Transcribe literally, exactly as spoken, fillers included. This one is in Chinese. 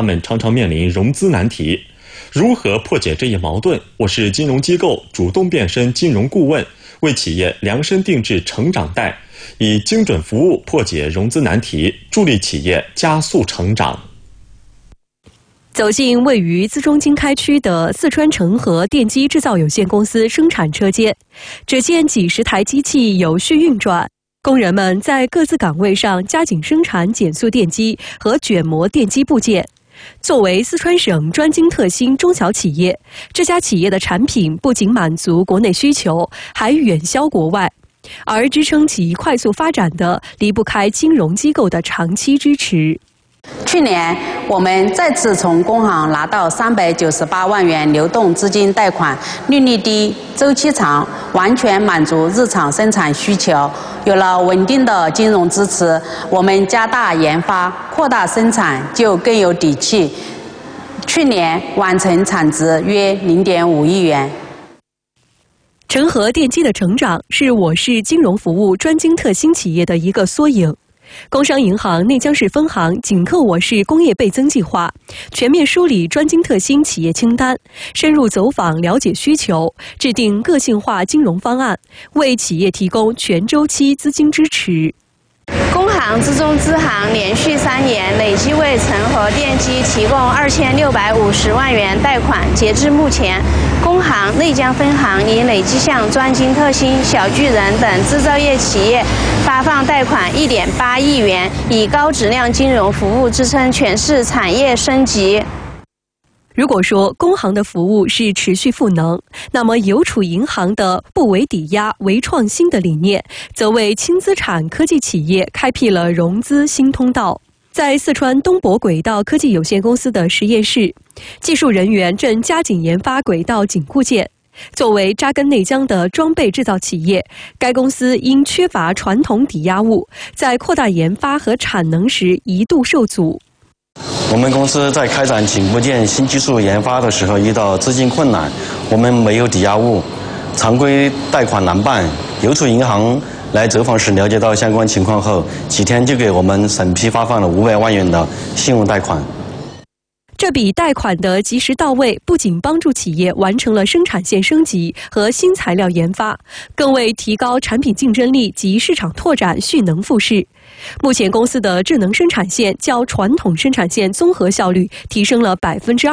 们常常面临融资难题。如何破解这一矛盾？我市金融机构主动变身金融顾问，为企业量身定制成长贷，以精准服务破解融资难题，助力企业加速成长。 走进位于资中经开区的四川成和电机制造有限公司生产车间，只见几十台机器有序运转，工人们在各自岗位上加紧生产减速电机和卷磨电机部件。作为四川省专精特新中小企业，这家企业的产品不仅满足国内需求，还远销国外。而支撑其快速发展的，离不开金融机构的长期支持。 去年，我们再次从工行拿到三百九十八万元流动资金贷款，利率低、周期长，完全满足日常生产需求。有了稳定的金融支持，我们加大研发、扩大生产就更有底气。去年完成产值约零点五亿元。 成和电机的成长是我市金融服务专精特新企业的一个缩影。工商银行内江市分行紧扣我市工业倍增计划，全面梳理专精特新企业清单，深入走访了解需求，制定个性化金融方案，为企业提供全周期资金支持。 工行资中支行连续三年累计为成和电机提供二千六百五十万元贷款。截至目前，工行内江分行已累计向专精特新、小巨人等制造业企业发放贷款一点八亿元，以高质量金融服务支撑全市产业升级。 如果说工行的服务是持续赋能，那么邮储银行的不为抵押、为创新的理念，则为轻资产科技企业开辟了融资新通道。在四川东博轨道科技有限公司的实验室，技术人员正加紧研发轨道紧固件。作为扎根内江的装备制造企业，该公司因缺乏传统抵押物，在扩大研发和产能时一度受阻。 我们公司在开展紧固件新技术研发的时候遇到资金困难，我们没有抵押物，常规贷款难办。邮储银行来走访时了解到相关情况后，几天就给我们审批发放了五百万元的信用贷款。 这笔贷款的及时到位，不仅帮助企业完成了生产线升级和新材料研发，更为提高产品竞争力及市场拓展蓄能复势。目前公司的智能生产线较传统生产线综合效率提升了百分之二。